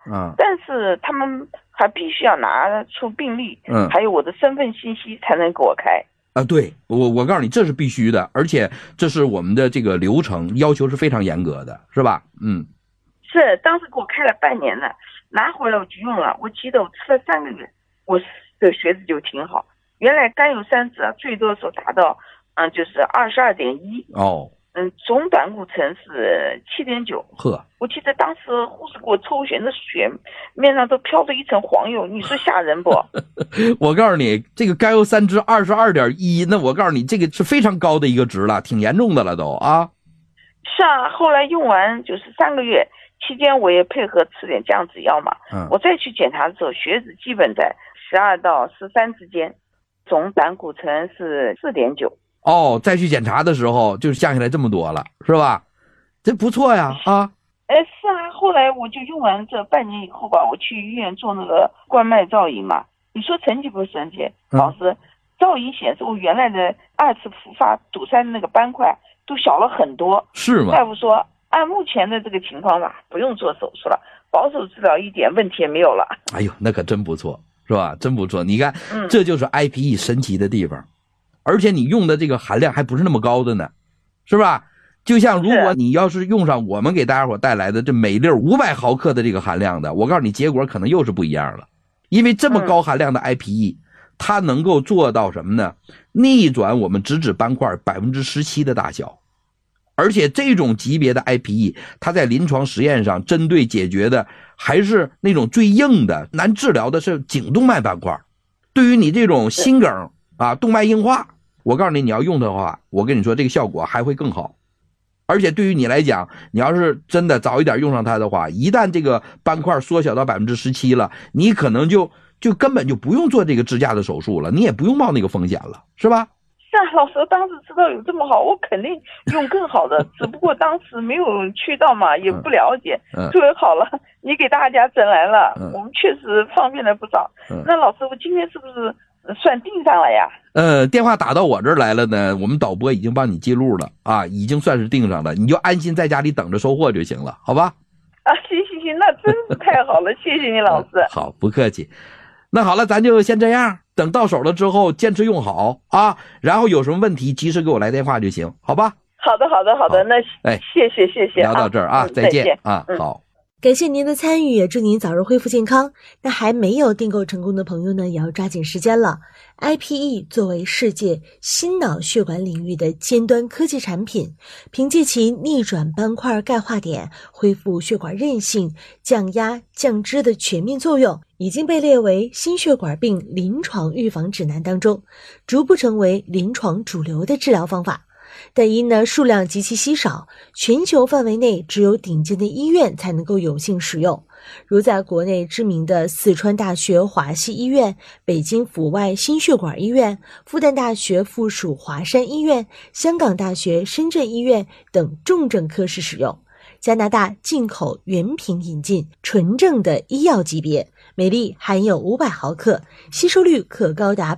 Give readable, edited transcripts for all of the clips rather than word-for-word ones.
但是他们还必须要拿出病历，还有我的身份信息才能给我开。 对，我告诉你，这是必须的，而且这是我们的这个流程要求是非常严格的，是吧？ 是，当时给我开了半年了，拿回来我就用了，我记得我吃了3个月，我的血脂就挺好。原来甘油三酯最多的时候达到就是22.1，总胆固醇是7.9。 呵， 我记得当时护士给我抽血，那血面上都飘着一层黄油，你说吓人不？ 我告诉你，这个甘油三酯22.1，那我告诉你，这个是非常高的一个值了，挺严重的了都啊。 是啊，后来用完就是3个月期间，我也配合吃点降脂药嘛。我再去检查的时候，血脂基本在12到13之间，总胆固醇是4.9。 再去检查的时候就降下来这么多了，是吧？这不错呀啊！ 是啊，后来我就用完这半年以后吧，我去医院做那个冠脉造影嘛。你说神奇不神奇？老师，造影显示我原来的2次复发堵塞的那个斑块都小了很多。 是吗？ 大夫说按目前的这个情况吧，不用做手术了，保守治疗一点问题也没有了。 哎呦，那可真不错，是吧？真不错。你看，这就是 IPE 神奇的地方。而且你用的这个含量还不是那么高的呢，是吧？就像如果你要是用上我们给大家伙带来的这每粒500毫克的这个含量的，我告诉你结果可能又是不一样了。因为这么高含量的 IPE，它能够做到什么呢？逆转我们直指斑块 17% 的大小。而且这种级别的 IPE， 它在临床实验上针对解决的还是那种最硬的难治疗的是颈动脉斑块。对于你这种心梗动脉硬化，我告诉你，你要用的话，我跟你说这个效果还会更好。而且对于你来讲，你要是真的早一点用上它的话，一旦这个斑块缩小到 17% 了，你可能就根本就不用做这个支架的手术了，你也不用冒那个风险了，是吧？ 是啊，老师当时知道有这么好，我肯定用更好的，只不过当时没有去到嘛，也不了解。特别好了，你给大家整来了，我们确实方便了不少。那老师，我今天是不是算定上了呀？ 电话打到我这儿来了呢，我们导播已经帮你记录了啊，已经算是定上了，你就安心在家里等着收货就行了，好吧？ 行，那真是太好了，谢谢你老师。 好，不客气。那好了，咱就先这样，等到手了之后坚持用好啊，然后有什么问题及时给我来电话就行，好吧？ 好的，那谢谢。 聊到这儿啊，再见啊，好。 感谢您的参与，也祝您早日恢复健康。那还没有订购成功的朋友呢，也要抓紧时间了。IPE 作为世界心脑血管领域的尖端科技产品，凭借其逆转斑块钙化点、恢复血管韧性、降压降脂的全面作用，已经被列为心血管病临床预防指南当中，逐步成为临床主流的治疗方法。但因数量极其稀少，全球范围内只有顶尖的医院才能够有幸使用，如在国内知名的四川大学华西医院、北京阜外心血管医院、复旦大学附属华山医院、香港大学深圳医院等重症科室使用。加拿大进口原品引进，纯正的医药级别，每粒含有500毫克，吸收率可高达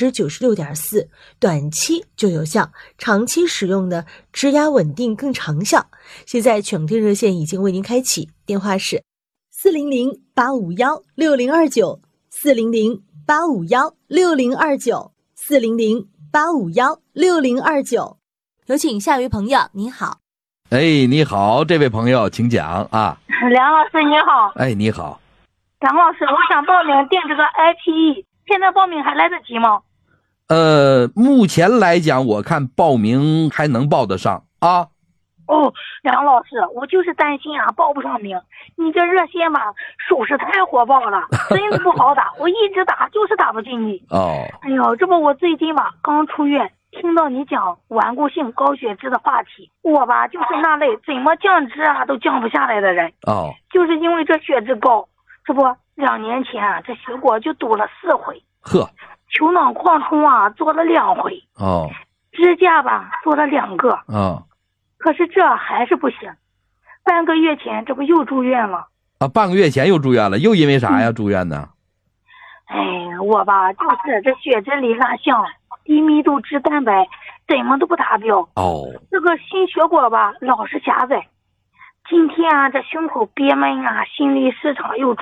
96.4%， 短期就有效，长期使用呢，支压稳定更长效。现在抢订热线已经为您开启，电话是400-851-6029 400-851-6029 400-851-6029。有请下一位朋友，您好。 你好，这位朋友请讲啊。 梁老师你好。 你好。 梁老师，我想报名订这个 IPE， 现在报名还来得及吗？ 目前来讲我看报名还能报得上啊。 梁老师，我就是担心报不上名，你这热线吧手势太火爆了，真的不好打，我一直打就是打不进去。哎呦，这不我最近吧刚出院，听到你讲顽固性高血脂的话题，我吧就是那类怎么降脂都降不下来的人。就是因为这血脂高，这不2年前这血管就堵了4回，球囊扩充做了2回，支架吧做了2个，可是这还是不行。半个月前这不又住院了。 半个月前又住院了，又因为啥呀住院呢？ 我吧就是这血脂里拉项低密度脂蛋白怎么都不达标。这个心血管吧老是狭窄。今天这胸口憋闷心律失常又